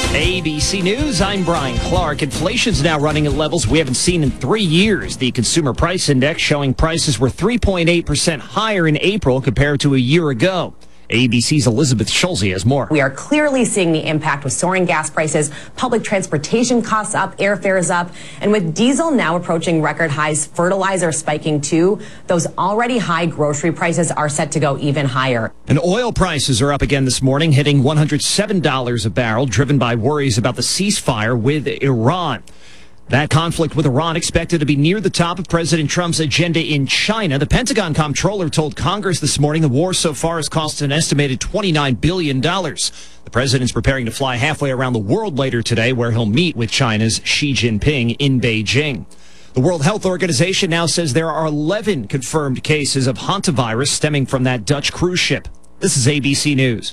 ABC News, I'm Brian Clark. Inflation's now running at levels we haven't seen in 3 years. The Consumer Price Index showing prices were 3.8% higher in April compared to a year ago. ABC's Elizabeth Schulze has more. We are clearly seeing the impact with soaring gas prices, public transportation costs up, airfares up, and with diesel now approaching record highs, fertilizer spiking too, those already high grocery prices are set to go even higher. And oil prices are up again this morning, hitting $107 a barrel, driven by worries about the ceasefire with Iran. That conflict with Iran expected to be near the top of President Trump's agenda in China. The Pentagon comptroller told Congress this morning the war so far has cost an estimated $29 billion. The president's preparing to fly halfway around the world later today, where he'll meet with China's Xi Jinping in Beijing. The World Health Organization now says there are 11 confirmed cases of hantavirus stemming from that Dutch cruise ship. This is ABC News.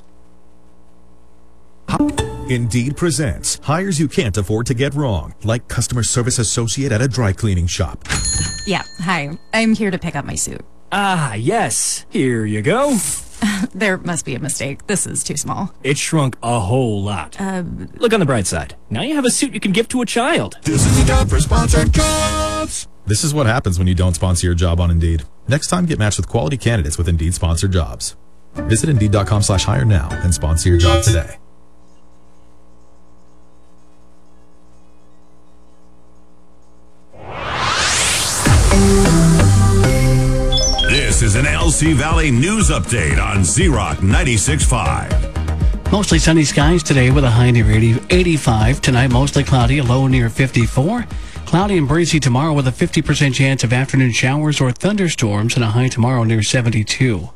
Indeed presents hires you can't afford to get wrong, like customer service associate at a dry cleaning shop. Yeah, hi. I'm here to pick up my suit. Ah, yes. Here you go. There must be a mistake. This is too small. It shrunk a whole lot. Look on the bright side. Now you have a suit you can give to a child. This is the job for sponsored jobs. This is what happens when you don't sponsor your job on Indeed. Next time, get matched with quality candidates with Indeed sponsored jobs. Visit Indeed.com/hire now and sponsor your job today. This is an LC Valley News Update on Z-Rock 96.5. Mostly sunny skies today with a high near 85. Tonight, mostly cloudy, a low near 54. Cloudy and breezy tomorrow with a 50% chance of afternoon showers or thunderstorms and a high tomorrow near 72.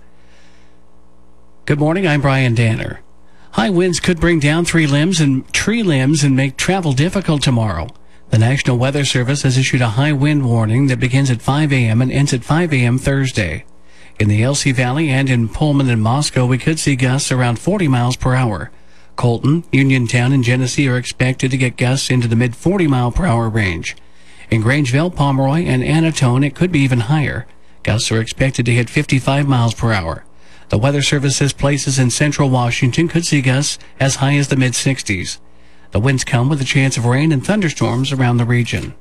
Good morning, I'm Brian Danner. High winds could bring down tree limbs and make travel difficult tomorrow. The National Weather Service has issued a high wind warning that begins at 5 a.m. and ends at 5 a.m. Thursday. In the LC Valley and in Pullman and Moscow, we could see gusts around 40 miles per hour. Colton, Uniontown, and Genesee are expected to get gusts into the mid-40 mile per hour range. In Grangeville, Pomeroy, and Anatone, it could be even higher. Gusts are expected to hit 55 miles per hour. The Weather Service says places in central Washington could see gusts as high as the mid-60s. The winds come with a chance of rain and thunderstorms around the region.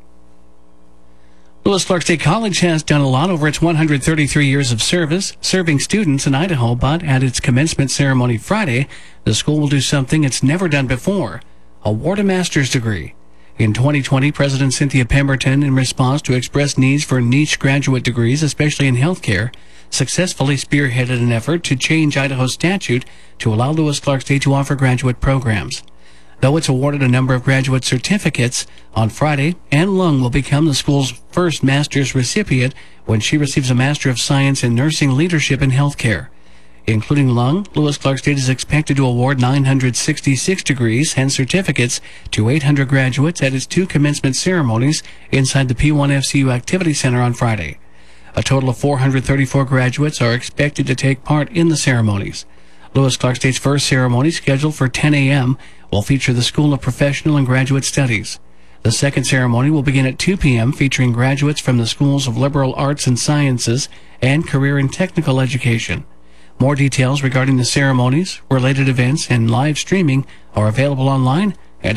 Lewis Clark State College has done a lot over its 133 years of service, serving students in Idaho, but at its commencement ceremony Friday, the school will do something it's never done before, award a master's degree. In 2020, President Cynthia Pemberton, in response to expressed needs for niche graduate degrees, especially in healthcare, successfully spearheaded an effort to change Idaho's statute to allow Lewis Clark State to offer graduate programs. Though it's awarded a number of graduate certificates, on Friday, Ann Lung will become the school's first master's recipient when she receives a Master of Science in Nursing Leadership in Healthcare. Including Lung, Lewis Clark State is expected to award 966 degrees and certificates to 800 graduates at its 2 commencement ceremonies inside the P1FCU Activity Center on Friday. A total of 434 graduates are expected to take part in the ceremonies. Lewis Clark State's first ceremony, scheduled for 10 a.m., will feature the School of Professional and Graduate Studies. The second ceremony will begin at 2 p.m., featuring graduates from the Schools of Liberal Arts and Sciences and Career and Technical Education. More details regarding the ceremonies, related events, and live streaming are available online at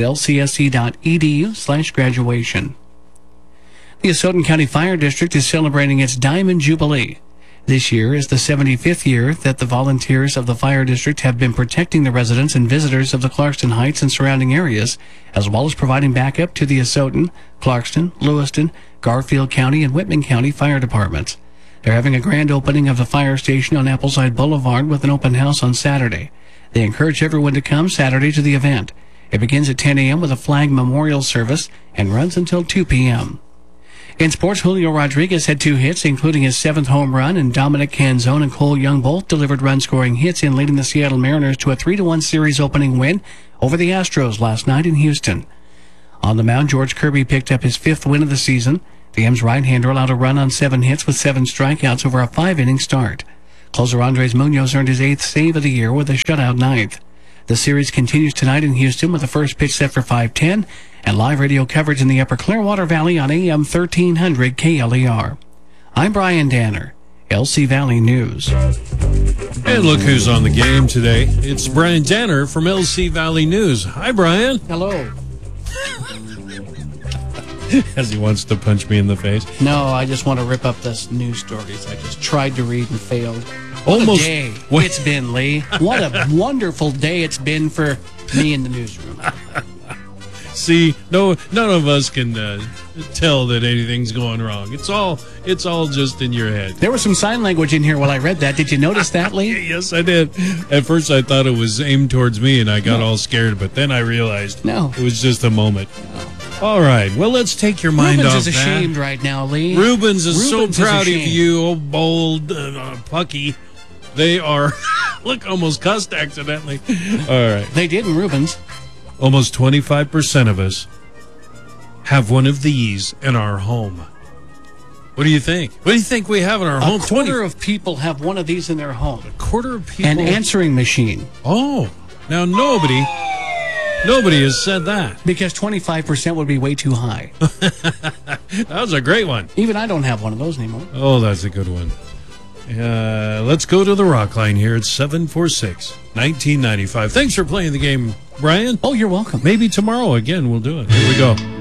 lcsc.edu/graduation. The Asotin County Fire District is celebrating its Diamond Jubilee. This year is the 75th year that the volunteers of the fire district have been protecting the residents and visitors of the Clarkston Heights and surrounding areas, as well as providing backup to the Asotin, Clarkston, Lewiston, Garfield County, and Whitman County fire departments. They're having a grand opening of the fire station on Appleside Boulevard with an open house on Saturday. They encourage everyone to come Saturday to the event. It begins at 10 a.m. with a flag memorial service and runs until 2 p.m. In sports, Julio Rodriguez had 2 hits, including his 7th home run, and Dominic Canzone and Cole Young both delivered run-scoring hits in leading the Seattle Mariners to a 3-1 series opening win over the Astros last night in Houston. On the mound, George Kirby picked up his 5th win of the season. The M's right-hander allowed a run on 7 hits with 7 strikeouts over a 5-inning start. Closer Andres Munoz earned his 8th save of the year with a shutout 9th. The series continues tonight in Houston with the first pitch set for 5:10 and live radio coverage in the Upper Clearwater Valley on AM 1300 KLER. I'm Brian Danner. LC Valley News. And look who's on the game today. It's Brian Danner from LC Valley News. Hi, Brian. Hello. As he wants to punch me in the face. No, I just want to rip up this news stories I just tried to read and failed. What Almost. a day it's been, Lee. What a wonderful day it's been for me in the newsroom. See, none of us can tell that anything's going wrong. It's all just in your head. There was some sign language in here while I read that. Did you notice that, Lee? Yes, I did. At first, I thought it was aimed towards me, and I got all scared. But then I realized No. it was just a moment. All right. Well, let's take your mind Rubens off is ashamed right now, Lee. Rubens is so proud of ashamed. you, oh bold Pucky. They are, look, almost cussed accidentally. All right. They did in Rubens. Almost 25% of us have one of these in our home. What do you think? What do you think we have in our home? A quarter of people have one of these in their home. Quarter of people. An answering machine. Oh, now nobody has said that. Because 25% would be way too high. That was a great one. Even I don't have one of those anymore. Oh, that's a good one. Let's go to the Rock Line here at 746-1995. Thanks for playing the game, Brian. Oh, you're welcome. Maybe tomorrow again we'll do it. Here we go.